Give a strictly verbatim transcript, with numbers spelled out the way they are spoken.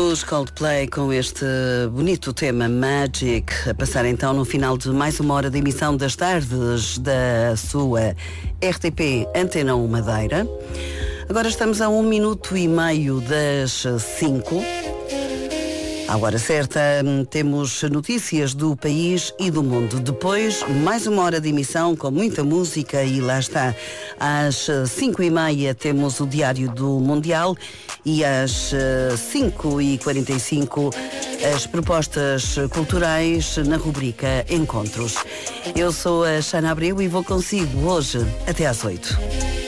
Os Coldplay com este bonito tema Magic, a passar então no final de mais uma hora de emissão das tardes da sua R T P Antena um Madeira. Agora estamos a um minuto e meio das cinco. À hora certa, temos notícias do país e do mundo. Depois, mais uma hora de emissão com muita música e lá está. Às cinco e meia temos o Diário do Mundial e às cinco e quarenta e cinco as propostas culturais na rubrica Encontros. Eu sou a Xana Abreu e vou consigo hoje até às oito.